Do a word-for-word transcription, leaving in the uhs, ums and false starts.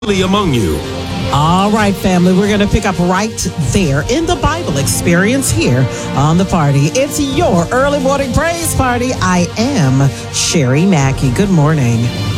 among you. All right, family, we're going to pick up right there in the Bible experience here on The Party. It's your early morning praise party. I am Sherry Mackey. Good morning.